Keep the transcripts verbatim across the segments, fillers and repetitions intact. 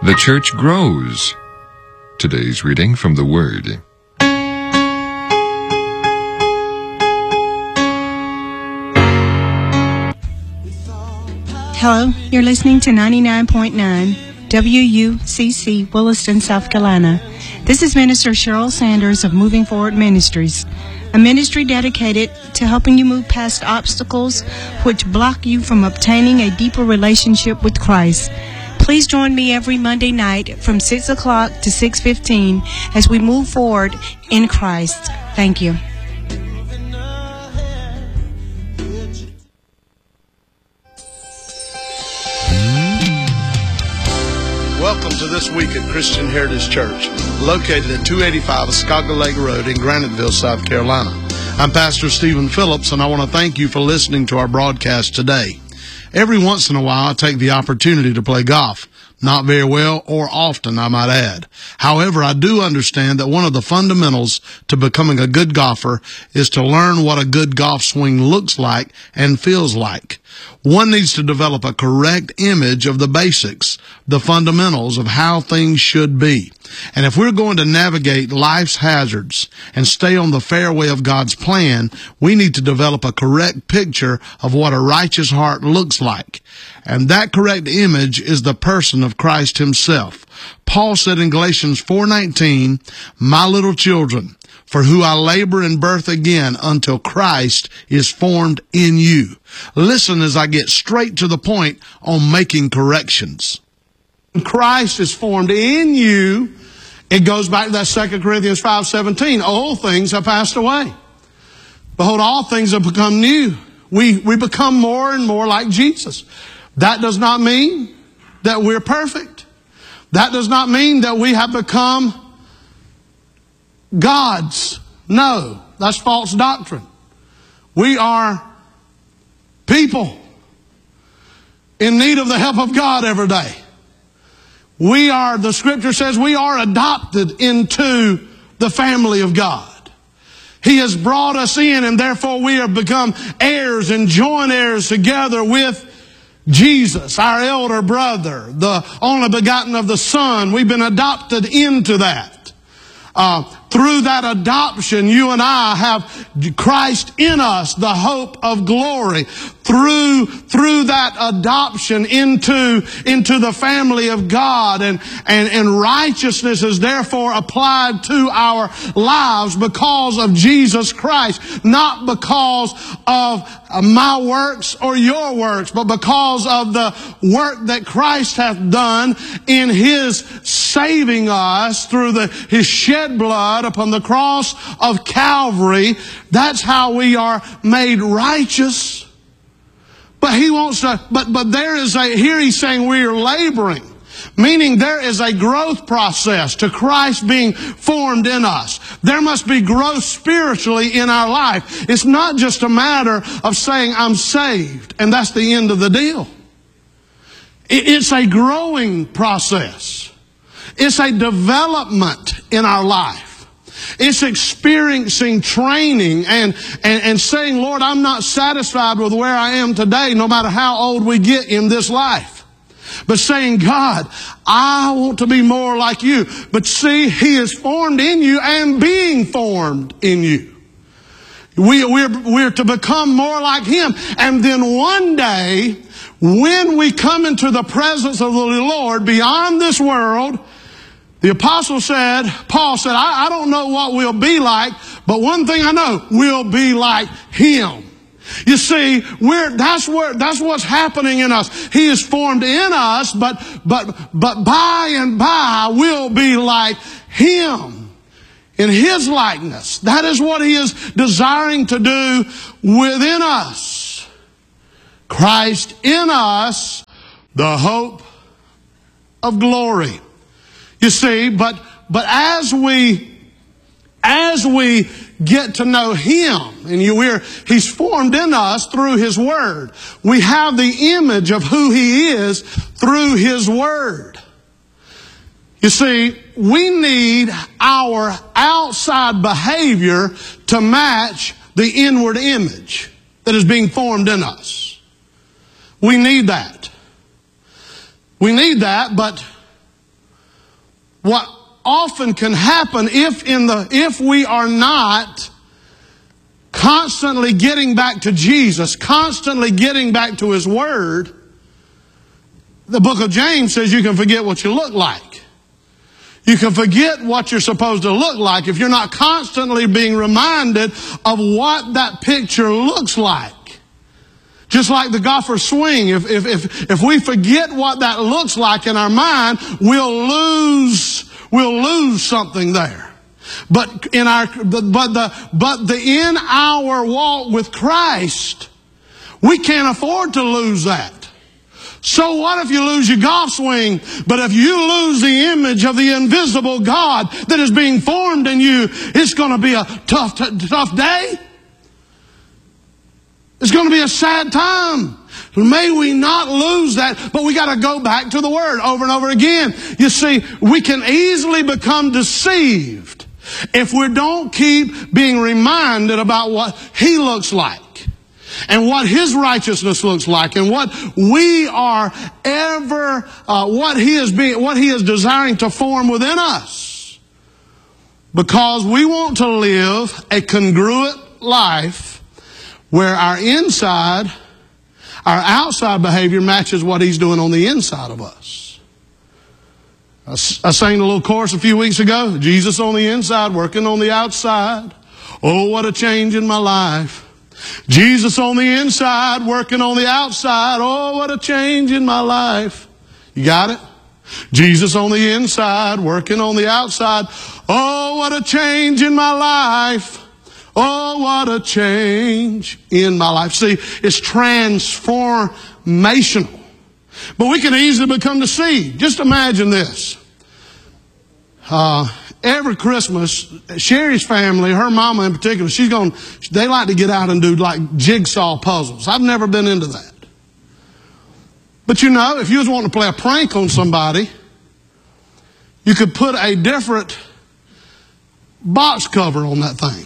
The church grows. Today's reading from the Word. Hello, you're listening to ninety-nine point nine W U C C, Williston, South Carolina. This is Minister Cheryl Sanders of Moving Forward Ministries, a ministry dedicated to helping you move past obstacles which block you from obtaining a deeper relationship with Christ. Please join me every Monday night from six o'clock to six fifteen as we move forward in Christ. Thank you. Welcome to This Week at Christian Heritage Church, located at two eighty-five Oscaga Lake Road in Graniteville, South Carolina. I'm Pastor Stephen Phillips, and I want to thank you for listening to our broadcast today. Every once in a while, I take the opportunity to play golf. Not very well, or often, I might add. However, I do understand that one of the fundamentals to becoming a good golfer is to learn what a good golf swing looks like and feels like. One needs to develop a correct image of the basics, the fundamentals of how things should be. And if we're going to navigate life's hazards and stay on the fairway of God's plan, we need to develop a correct picture of what a righteous heart looks like. And that correct image is the person of Christ himself. Paul said in Galatians four nineteen, "My little children, for who I labor in birth again until Christ is formed in you." Listen as I get straight to the point on making corrections. When Christ is formed in you, it goes back to that Second Corinthians five seventeen. Old things have passed away. Behold, all things have become new. We, we become more and more like Jesus. That does not mean that we're perfect. That does not mean that we have become gods. No, that's false doctrine. We are people in need of the help of God every day. We are, the scripture says, we are adopted into the family of God. He has brought us in, and therefore we have become heirs and joint heirs together with Jesus, our elder brother, the only begotten of the Son. We've been adopted into that. Uh, through that adoption, you and I have Christ in us, the hope of glory. Through, through that adoption into, into the family of God, and, and, and righteousness is therefore applied to our lives because of Jesus Christ. Not because of my works or your works, but because of the work that Christ hath done in His saving us through the, His shed blood upon the cross of Calvary. That's how we are made righteous. But he wants to, but, but there is a, here he's saying we are laboring. Meaning there is a growth process to Christ being formed in us. There must be growth spiritually in our life. It's not just a matter of saying I'm saved and that's the end of the deal. It's a growing process. It's a development in our life. It's experiencing training and, and, and saying, Lord, I'm not satisfied with where I am today, no matter how old we get in this life. But saying, God, I want to be more like you. But see, He is formed in you and being formed in you. We, we're, we're to become more like Him. And then one day, when we come into the presence of the Lord beyond this world, the apostle said, Paul said, I, I don't know what we'll be like, but one thing I know, we'll be like Him. You see, we're, that's where, that's what's happening in us. He is formed in us, but, but, but by and by we'll be like Him in His likeness. That is what He is desiring to do within us. Christ in us, the hope of glory. You see, but, but as we, as we get to know Him, and you, we're, He's formed in us through His Word. We have the image of who He is through His Word. You see, we need our outside behavior to match the inward image that is being formed in us. We need that. We need that, but what often can happen if in the if we are not constantly getting back to Jesus, constantly getting back to His Word, the book of James says you can forget what you look like. You can forget what you're supposed to look like if you're not constantly being reminded of what that picture looks like. Just like the golfer's swing, if, if, if, if we forget what that looks like in our mind, we'll lose, we'll lose something there. But in our, but the, but the, in our walk with Christ, we can't afford to lose that. So what if you lose your golf swing? But if you lose the image of the invisible God that is being formed in you, it's going to be a tough, t- tough day. It's going to be a sad time. May we not lose that, but we got to go back to the Word over and over again. You see, we can easily become deceived if we don't keep being reminded about what He looks like and what His righteousness looks like and what we are ever, uh, what He is being, what He is desiring to form within us. Because we want to live a congruent life where our inside, our outside behavior matches what He's doing on the inside of us. I, I sang a little chorus a few weeks ago. Jesus on the inside, working on the outside. Oh, what a change in my life. Jesus on the inside, working on the outside. Oh, what a change in my life. You got it? Jesus on the inside, working on the outside. Oh, what a change in my life. Oh, what a change in my life. See, it's transformational. But we can easily become deceived. Just imagine this. Uh, every Christmas, Sherry's family, her mama in particular, she's going, they like to get out and do like jigsaw puzzles. I've never been into that. But you know, if you was wanting to play a prank on somebody, you could put a different box cover on that thing.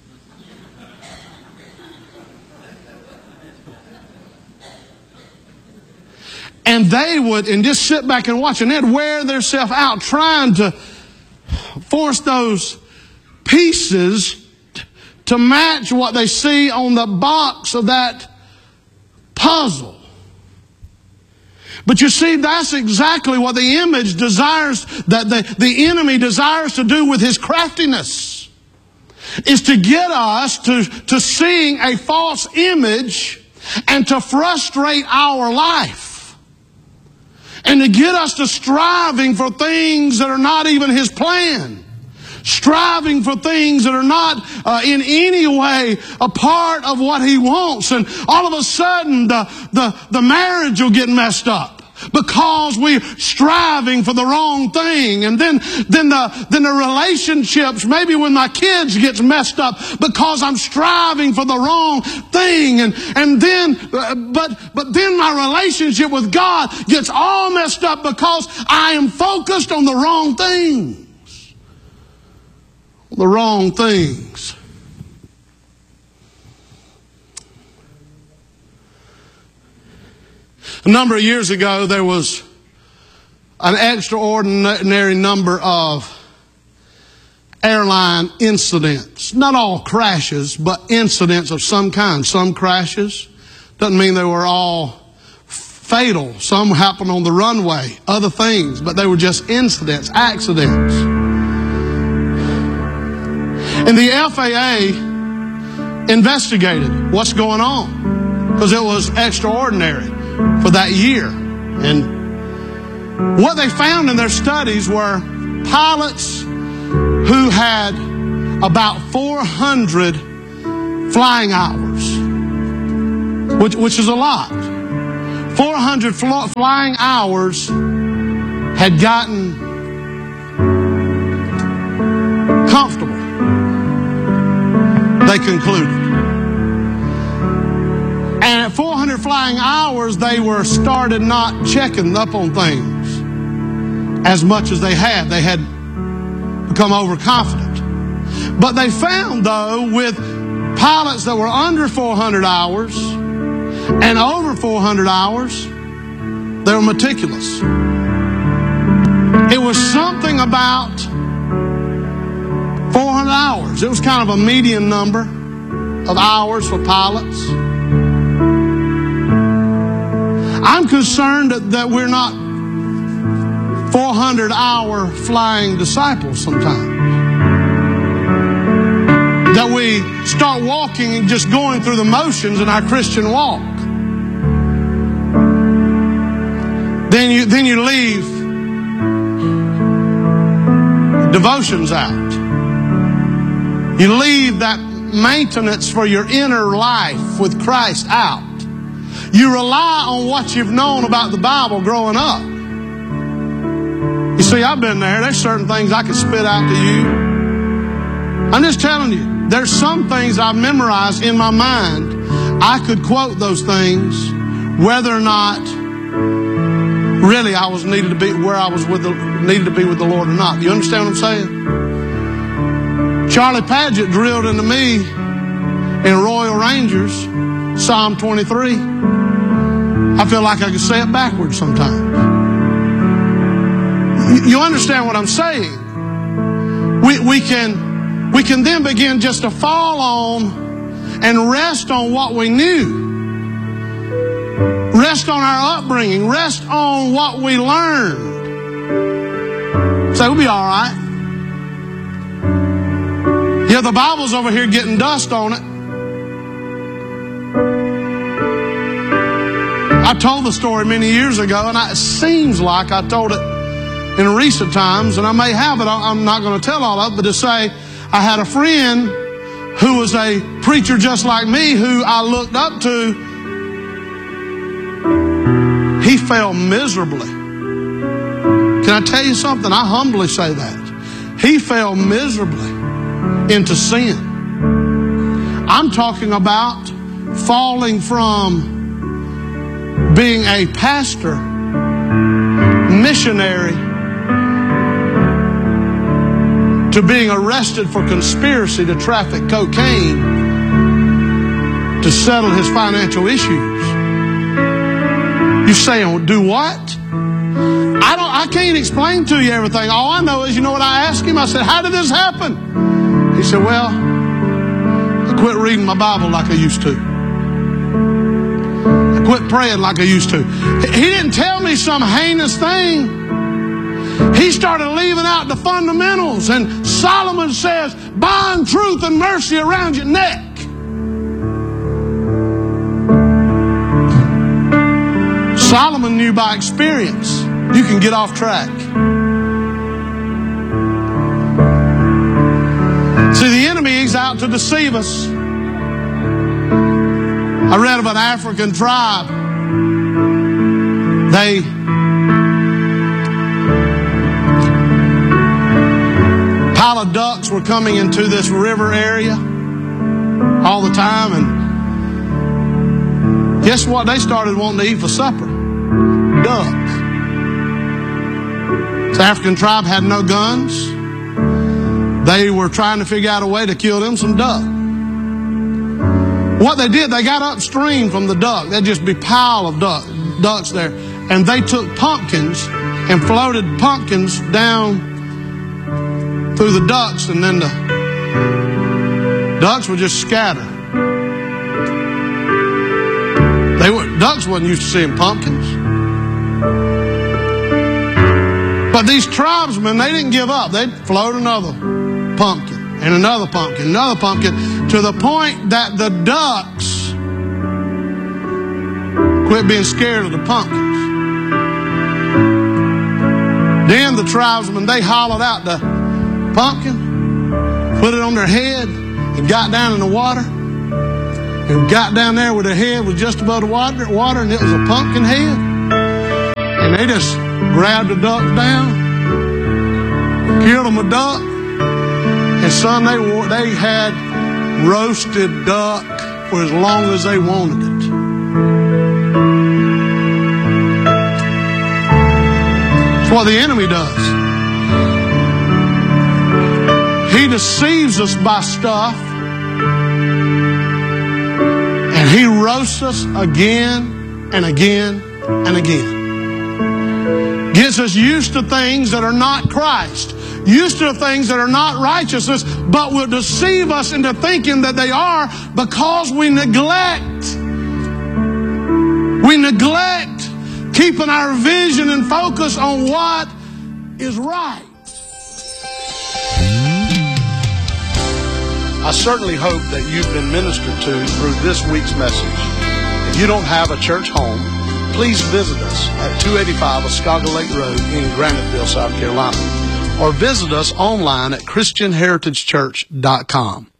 And they would, and just sit back and watch, and they'd wear themselves out trying to force those pieces to match what they see on the box of that puzzle. But you see, that's exactly what the image desires, that the, the enemy desires to do with his craftiness, is to get us to, to seeing a false image and to frustrate our life. And to get us to striving for things that are not even His plan. Striving for things that are not uh, in any way a part of what He wants. And all of a sudden the, the, the marriage will get messed up. Because we're striving for the wrong thing. And then, then the, then the relationships, maybe when my kids gets messed up because I'm striving for the wrong thing. And, and then, but, but then my relationship with God gets all messed up because I am focused on the wrong things. The wrong things. A number of years ago, there was an extraordinary number of airline incidents. Not all crashes, but incidents of some kind. Some crashes. Doesn't mean they were all fatal. Some happened on the runway. Other things. But they were just incidents, accidents. And the F A A investigated what's going on. Because it was extraordinary for that year. And what they found in their studies were pilots who had about four hundred flying hours, which, which is a lot. four hundred fl- flying hours had gotten comfortable, they concluded. And at four hundred flying hours, they were started not checking up on things as much as they had. They had become overconfident. But they found, though, with pilots that were under four hundred hours and over four hundred hours, they were meticulous. It was something about four hundred hours. It was kind of a median number of hours for pilots. I'm concerned that, that we're not four hundred hour flying disciples sometimes. That we start walking and just going through the motions in our Christian walk. Then you, then you leave devotions out. You leave that maintenance for your inner life with Christ out. You rely on what you've known about the Bible growing up. You see, I've been there. There's certain things I could spit out to you. I'm just telling you, there's some things I've memorized in my mind. I could quote those things whether or not really I was needed to be where I was with the, needed to be with the Lord or not. You understand what I'm saying? Charlie Paget drilled into me in Royal Rangers, Psalm twenty-three. I feel like I could say it backwards sometimes. You understand what I'm saying? We, we can, we can then begin just to fall on and rest on what we knew. Rest on our upbringing. Rest on what we learned. So we'll be all right. Yeah, the Bible's over here getting dust on it. I told the story many years ago, and I, it seems like I told it in recent times, and I may have it. I'm not going to tell all of it, but to say I had a friend who was a preacher just like me, who I looked up to. He fell miserably. Can I tell you something? I humbly say that. He fell miserably into sin. I'm talking about falling from being a pastor, missionary, to being arrested for conspiracy to traffic cocaine to settle his financial issues. You saying, do what? I don't. I can't explain to you everything. All I know is, you know what I asked him? I said, how did this happen? He said, well, I quit reading my Bible like I used to. I quit praying like I used to. He didn't tell me some heinous thing. He started leaving out the fundamentals. And Solomon says, bind truth and mercy around your neck. Solomon knew by experience you can get off track. See, the enemy is out to deceive us. I read of an African tribe. They pile of ducks were coming into this river area all the time, and guess what they started wanting to eat for supper? Ducks. This African tribe had no guns. They were trying to figure out a way to kill them some duck. What they did, they got upstream from the duck. There'd just be a pile of duck, ducks there. And they took pumpkins and floated pumpkins down through the ducks, and then the ducks would just scatter. They were, ducks wasn't used to seeing pumpkins. But these tribesmen, they didn't give up. They'd float another pumpkin and another pumpkin, another pumpkin, to the point that the ducks quit being scared of the pumpkins. Then the tribesmen, they hollowed out the pumpkin, put it on their head, and got down in the water. And got down there where their head was just above the water, water, and it was a pumpkin head. And they just grabbed the duck down, killed them a duck, and son, they they had roasted duck for as long as they wanted it. That's what the enemy does. He deceives us by stuff, and he roasts us again and again and again. Get gets us used to things that are not Christ, used to things that are not righteousness, but will deceive us into thinking that they are, because we neglect. We neglect keeping our vision and focus on what is right. I certainly hope that you've been ministered to through this week's message. If you don't have a church home, please visit us at two eighty-five Oscaga Lake Road in Graniteville, South Carolina, or visit us online at Christian Heritage Church dot com.